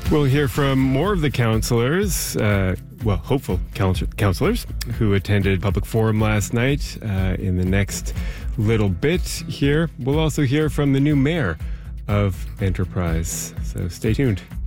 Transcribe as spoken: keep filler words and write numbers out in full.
We'll hear from more of the councillors, uh, well, hopeful council- councillors who attended public forum last night uh, in the next little bit here. We'll also hear from the new mayor of Enterprise. So stay tuned.